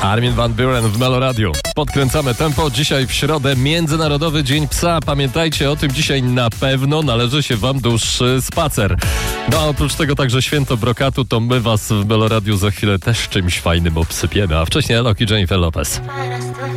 Armin van Buuren w Meloradiu. Podkręcamy tempo. Dzisiaj w środę Międzynarodowy Dzień Psa. Pamiętajcie o tym, dzisiaj na pewno należy się wam dłuższy spacer. No a oprócz tego także święto brokatu, to my was w Meloradiu za chwilę też czymś fajnym obsypiemy. A wcześniej Alok i Jennifer Lopez.